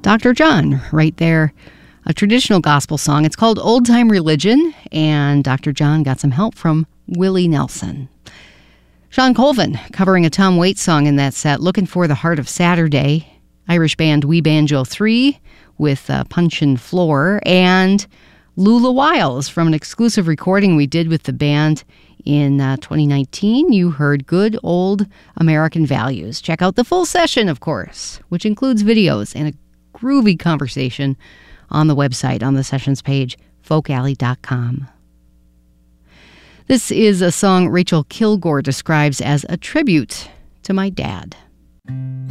Dr. John right there, a traditional gospel song. It's called Old Time Religion, and Dr. John got some help from Willie Nelson. Sean Colvin covering a Tom Waits song in that set, Looking for the Heart of Saturday. Irish band We Banjo 3 with Punchin' Floor, and Lula Wiles from an exclusive recording we did with the band in 2019. You heard Good Old American Values. Check out the full session, of course, which includes videos and a groovy conversation on the website on the sessions page, folkalley.com. This is a song Rachel Kilgore describes as a tribute to my dad.